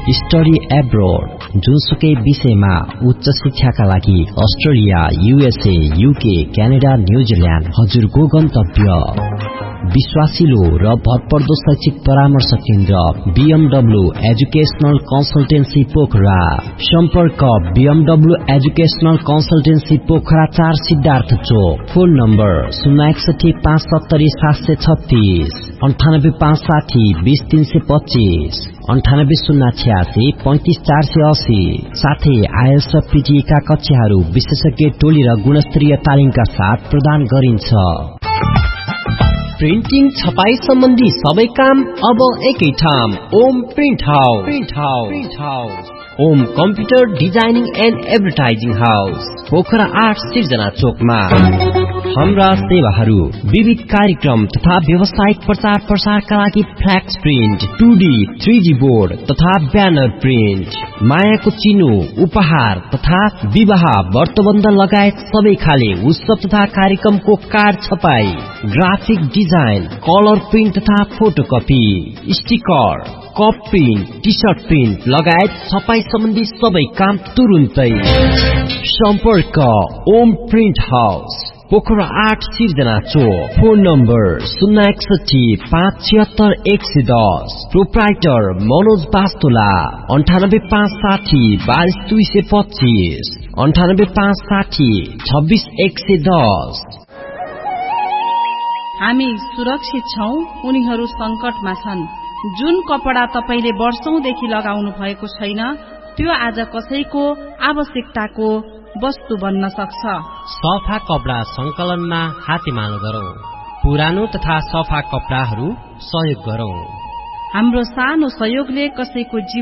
Study abroad, जुनसुकै विषयमा उच्च शिक्षाका लागि Australia, USA, UK, Canada, New Zealand हजुरको गन्तव्य। विश्वासिलो र भरपर्दो शैक्षिक परामर्श केन्द्र BMW एजुकेशनल कन्सल्टेन्सी पोखरा। सम्पर्क BMW educational consultancy Pokhara 4 Siddhartha चोक। Phone number 061 570 736, 98560 20325, 98086 35480। साथै IELTS र PTE का कक्षाहरू विशेषज्ञ टोली र गुणस्तरीय तालिमका साथ प्रदान गरिन्छ। प्रिन्टिङ छपाई सम्बन्धी सबै काम अब एकै ठाउँ, Om print house. Om computer designing and advertising house, Pokhara 8 सिर्जना चोकमा। हाम्रा सेवाहरू विविध कार्यक्रम तथा व्यावसायिक प्रचार प्रसारका लागि फ्ल्याक्स प्रिन्ट, 2D, 3D बोर्ड तथा ब्यानर प्रिन्ट, मायाको चिनो, उपहार तथा विवाह व्रतबन्ध लगायत सबै खाले उत्सव तथा कार्यक्रमको कार्ड छपाई, ग्राफिक डिजाइन, कलर प्रिन्ट तथा photocopy, sticker, cup print, T short print लगायत छपाई सम्बन्धी सबै काम तुरुन्तै। सम्पर्क ओम प्रिन्ट हाउस, पोखरा 8 सिर्जना चोक। Phone number 061 576 110। Proprietor Manoj Bastola, 98560 22225, 98560 26110। हामी सुरक्षित छौं, उनीहरू संकटमा छन्। जुन कपडा तपाईले वर्षौंदेखि लगाउनु भएको छैन, त्यो आज कसैको आवश्यकताको वस्तु बन्न सक्छ। सफा कपडा संकलनमा हातेमालो गरौं, पुरानो तथा सफा कपडाहरू सहयोग गरौं। हाम्रो सानो सहयोगले कसैको